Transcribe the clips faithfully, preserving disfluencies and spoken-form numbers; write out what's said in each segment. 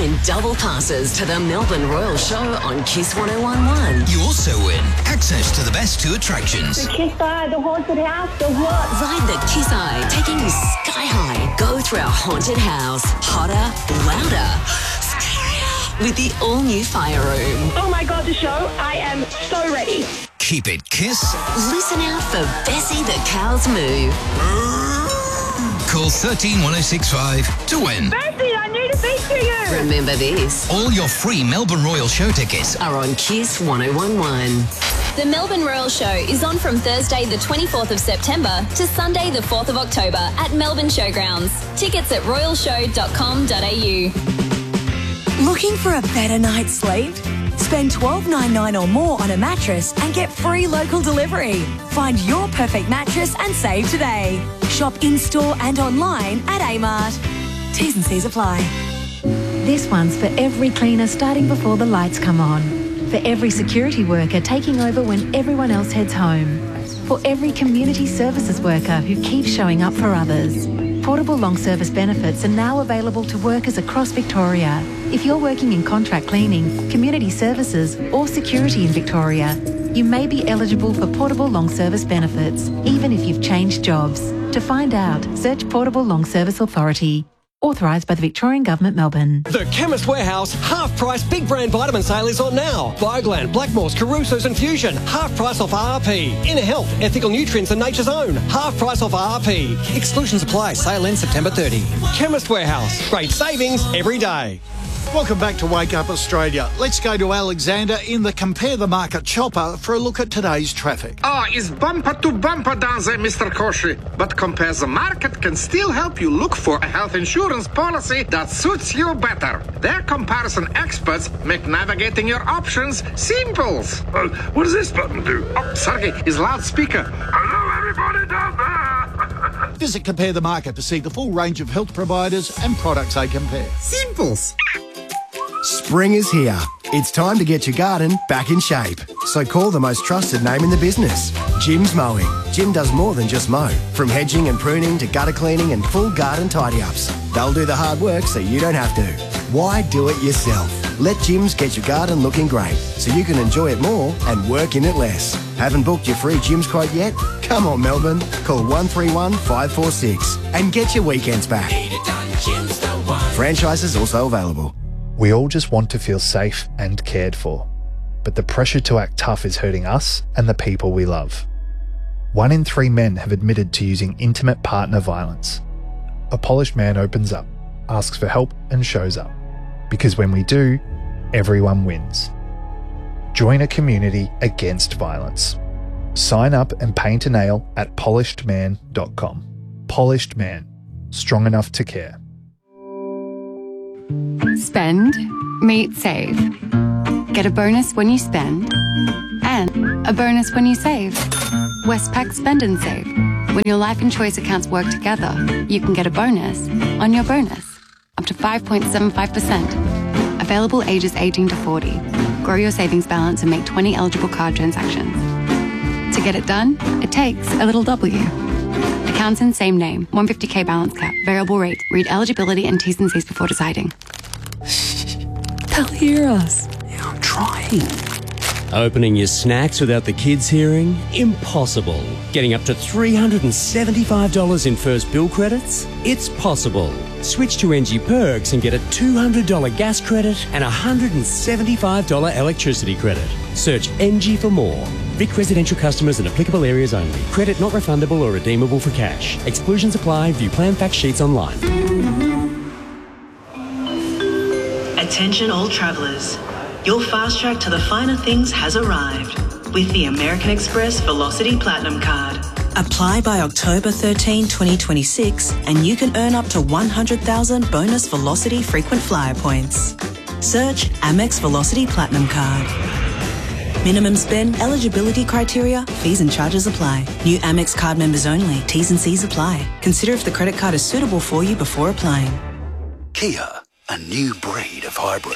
win double passes to the Melbourne Royal Show on Kiss one oh one one. You also win access to the best two attractions. The Kiss Eye, the haunted house, the what? Ride the Kiss Eye, taking you sky high. Go through our haunted house. Hotter, louder, scarier. With the all-new fire room. Oh my God, the show. I am so ready. Keep it Kiss. Listen out for Bessie the Cow's Moo. Call one three one oh six five to win. Bessie, I need to speak to you. Remember this. All your free Melbourne Royal Show tickets are on Kiss one oh one one. The Melbourne Royal Show is on from Thursday the twenty-fourth of September to Sunday the fourth of October at Melbourne Showgrounds. Tickets at royal show dot com dot a u. Looking for a better night's sleep? Spend twelve dollars ninety-nine or more on a mattress and get free local delivery. Find your perfect mattress and save today. Shop in-store and online at Amart. T's and C's apply. This one's for every cleaner starting before the lights come on. For every security worker taking over when everyone else heads home. For every community services worker who keeps showing up for others. Portable long service benefits are now available to workers across Victoria. If you're working in contract cleaning, community services or security in Victoria, you may be eligible for portable long service benefits, even if you've changed jobs. To find out, search Portable Long Service Authority. Authorised by the Victorian Government, Melbourne. The Chemist Warehouse half-price big brand vitamin sale is on now. Bioglad, Blackmores, Caruso's and Fusion, half price off R R P. Inner Health, Ethical Nutrients and Nature's Own, half price off R R P. Exclusions apply. Sale ends September thirtieth. Chemist Warehouse. Great savings every day. Welcome back to Wake Up Australia. Let's go to Alexander in the Compare the Market chopper for a look at today's traffic. Ah, it's bumper to bumper down there, Mister Koshi. But Compare the Market can still help you look for a health insurance policy that suits you better. Their comparison experts make navigating your options simple. Uh, what does this button do? Oh, sorry, it's loudspeaker. Hello, everybody down there. Visit Compare the Market to see the full range of health providers and products they compare. Simples. Spring is here. It's time to get your garden back in shape. So call the most trusted name in the business, Jim's Mowing. Jim does more than just mow. From hedging and pruning to gutter cleaning and full garden tidy-ups. They'll do the hard work so you don't have to. Why do it yourself? Let Jim's get your garden looking great so you can enjoy it more and work in it less. Haven't booked your free Jim's quote yet? Come on, Melbourne. Call one three one, five four six and get your weekends back. Franchises also available. We all just want to feel safe and cared for, but the pressure to act tough is hurting us and the people we love. One in three men have admitted to using intimate partner violence. A polished man opens up, asks for help and shows up. Because when we do, everyone wins. Join a community against violence. Sign up and paint a nail at polished man dot com. Polished Man, strong enough to care. Spend, meet, save. Get a bonus when you spend and a bonus when you save. Westpac Spend and Save. When your life and choice accounts work together, you can get a bonus on your bonus, up to five point seven five percent. Available ages eighteen to forty. Grow your savings balance and make twenty eligible card transactions. To get it done, it takes a little W. Accounts in same name, one hundred fifty k balance cap, variable rate. Read eligibility and T's and C's before deciding. They'll hear us. Yeah, I'm trying. Opening your snacks without the kids hearing? Impossible. Getting up to three hundred seventy-five dollars in first bill credits? It's possible. Switch to N G Perks and get a two hundred dollars gas credit and a one hundred seventy-five dollars electricity credit. Search N G for more. Vic residential customers and applicable areas only. Credit not refundable or redeemable for cash. Exclusions apply. View plan fact sheets online. Attention all travellers. Your fast track to the finer things has arrived with the American Express Velocity Platinum Card. Apply by October thirteenth, twenty twenty-six and you can earn up to one hundred thousand bonus Velocity frequent flyer points. Search Amex Velocity Platinum Card. Minimum spend, eligibility criteria, fees and charges apply. New Amex card members only. T's and C's apply. Consider if the credit card is suitable for you before applying. Kia, a new breed of hybrid.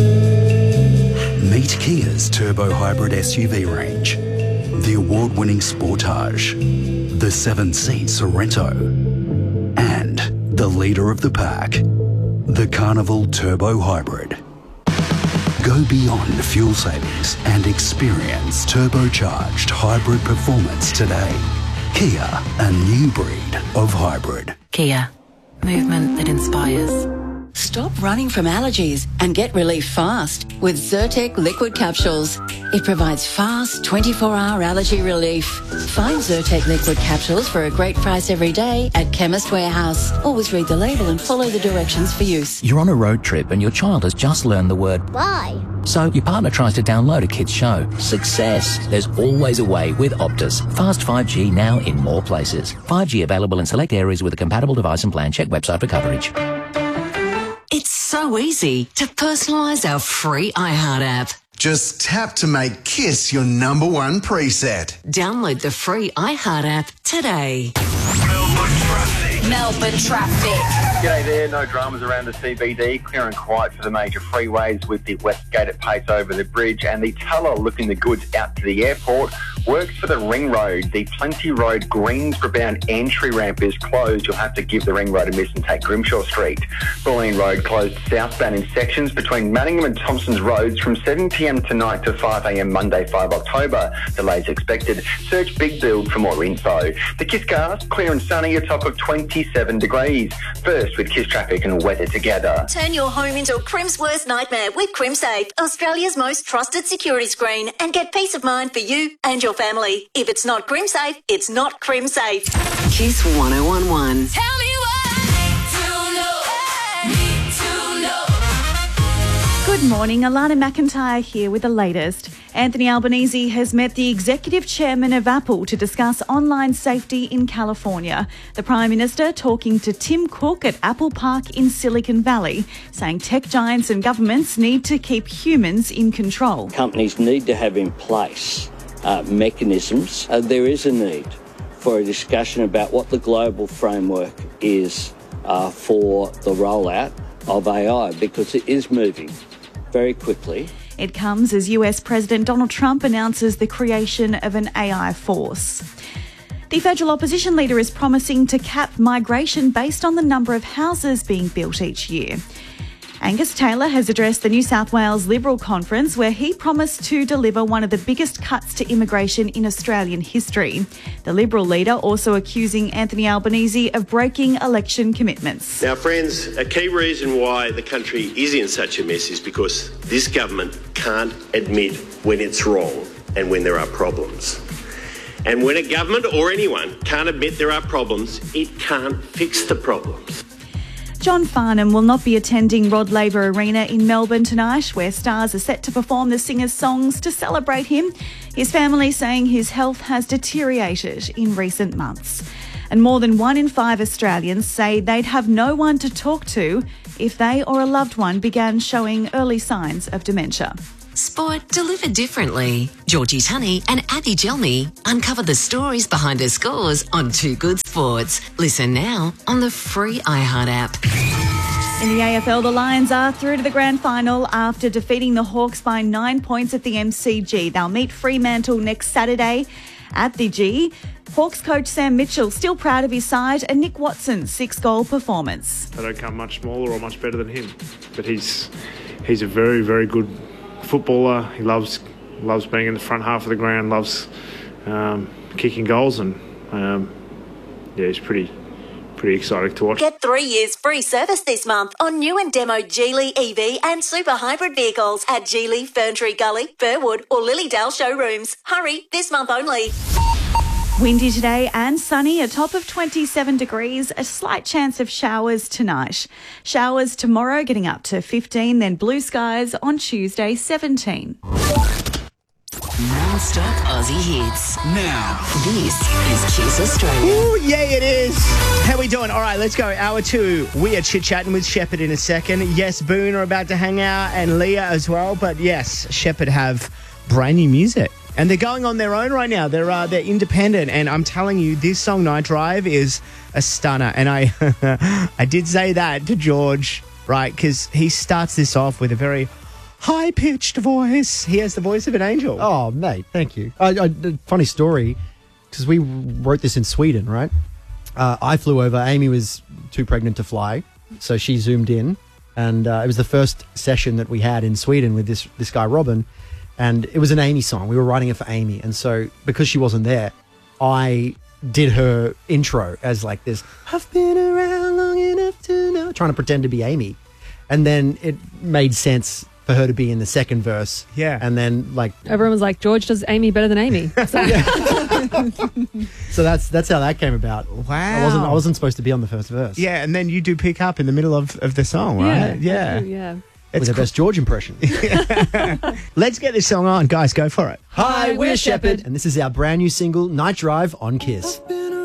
Meet Kia's turbo hybrid S U V range. The award-winning Sportage, the seven-seat Sorento, and the leader of the pack, the the Carnival Turbo Hybrid. Go beyond fuel savings and experience turbocharged hybrid performance today. Kia, a new breed of hybrid. Kia, movement that inspires. Stop running from allergies and get relief fast with Zyrtec liquid capsules. It provides fast twenty-four hour allergy relief. Find Zyrtec liquid capsules for a great price every day at Chemist Warehouse. Always read the label and follow the directions for use. You're on a road trip and your child has just learned the word Why? So your partner tries to download a kid's show. Success. There's always a way with Optus. Fast five G now in more places. five G available in select areas with a compatible device and plan. Check website for coverage. It's so easy to personalise our free iHeart app. Just tap to make Kiss your number one preset. Download the free iHeart app today. Melbourne traffic. G'day there, no dramas around the C B D, clear and quiet for the major freeways with the Westgate at pace over the bridge and the Tulla lifting the goods out to the airport. Works for the Ring Road. The Plenty Road Greensboro bound entry ramp is closed. You'll have to give the Ring Road a miss and take Grimshaw Street. Bulleen Road closed southbound in sections between Manningham and Thompson's Roads from seven p m tonight to five a m Monday, the fifth of October. Delays expected. Search Big Build for more info. The Kiss cars, clear and sunny, a top of twenty-seven degrees. First with Kiss traffic and weather together. Turn your home into a Crim's worst nightmare with CrimSafe, Australia's most trusted security screen, and get peace of mind for you and your family. If it's not CrimSafe, it's not CrimSafe. Kiss one oh one one. Tell me Good morning, Alana McIntyre here with the latest. Anthony Albanese has met the executive chairman of Apple to discuss online safety in California. The Prime Minister talking to Tim Cook at Apple Park in Silicon Valley, saying tech giants and governments need to keep humans in control. Companies need to have in place uh, mechanisms. Uh, there is a need for a discussion about what the global framework is uh, for the rollout of A I, because it is moving very quickly. It comes as U S President Donald Trump announces the creation of an A I force. The federal opposition leader is promising to cap migration based on the number of houses being built each year. Angus Taylor has addressed the New South Wales Liberal Conference where he promised to deliver one of the biggest cuts to immigration in Australian history. The Liberal leader also accusing Anthony Albanese of breaking election commitments. Now, friends, a key reason why the country is in such a mess is because this government can't admit when it's wrong and when there are problems. And when a government or anyone can't admit there are problems, it can't fix the problems. John Farnham will not be attending Rod Laver Arena in Melbourne tonight, where stars are set to perform the singer's songs to celebrate him. His family saying his health has deteriorated in recent months. And more than one in five Australians say they'd have no one to talk to if they or a loved one began showing early signs of dementia. Sport delivered differently. Georgie Tunney and Abby Gelmy uncover the stories behind her scores on Two Good Sports. Listen now on the free iHeart app. In the A F L, the Lions are through to the grand final after defeating the Hawks by nine points at the M C G. They'll meet Fremantle next Saturday at the G. Hawks coach Sam Mitchell still proud of his side and Nick Watson's six-goal performance. They don't come much smaller or much better than him, but he's he's a very, very good footballer. He loves loves being in the front half of the ground, loves um, kicking goals, and um, yeah, he's pretty pretty exciting to watch. Get three years free service this month on new and demo Geely E V and super hybrid vehicles at Geely, Ferntree Gully, Burwood or Lilydale showrooms. Hurry, this month only. Windy today and sunny, a top of twenty-seven degrees, a slight chance of showers tonight. Showers tomorrow getting up to fifteen, then blue skies on Tuesday, seventeen. Non-stop Aussie hits. Now, this is Kiss Australia. Ooh, yeah, it is. How we doing? All right, let's go. Hour two. We are chit-chatting with Shepherd in a second. Yes, Boone are about to hang out and Leah as well. But yes, Shepherd have brand new music. And they're going on their own right now. They're uh, they're independent, and I'm telling you, this song "Night Drive" is a stunner. And I I did say that to George, right? Because he starts this off with a very high-pitched voice. He has the voice of an angel. Oh, mate, thank you. I, I, funny story, because we wrote this in Sweden, right? Uh, I flew over. Amy was too pregnant to fly, so she zoomed in. And uh, it was the first session that we had in Sweden with this this guy, Robin. And it was an Amy song. We were writing it for Amy. And so because she wasn't there, I did her intro as like this, I've been around long enough to know, trying to pretend to be Amy. And then it made sense for her to be in the second verse. Yeah. And then like... Everyone was like, George does Amy better than Amy. So, so that's that's how that came about. Wow. I wasn't, I wasn't supposed to be on the first verse. Yeah, and then you do pick up in the middle of, of the song, right? yeah. yeah. With the best George impression. Let's get this song on. Guys, go for it. Hi, we're Shepherd. And this is our brand new single, Night Drive on Kiss.